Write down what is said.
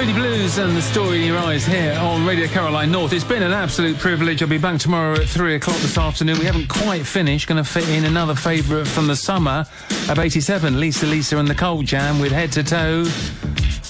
Moody Blues and The Story in Your Eyes here on Radio Caroline North. It's been an absolute privilege. I'll be back tomorrow at 3 o'clock this afternoon. We haven't quite finished. Going to fit in another favourite from the summer of '87, Lisa and the Cold Jam with Head to Toe.